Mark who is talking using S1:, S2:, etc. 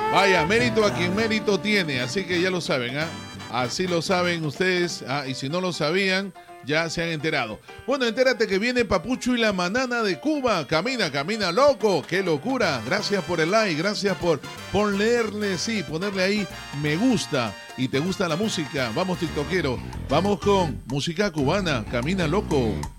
S1: Vaya, mérito a quien mérito tiene, así que ya lo saben, ¿ah? Así lo saben ustedes, y si no lo sabían, ya se han enterado. Bueno, entérate que viene Papucho y la Manana de Cuba. Camina, camina, loco. ¡Qué locura! Gracias por el like, gracias por ponerle ahí me gusta. Y te gusta la música. Vamos, tiktokero. Vamos con música cubana. Camina, loco.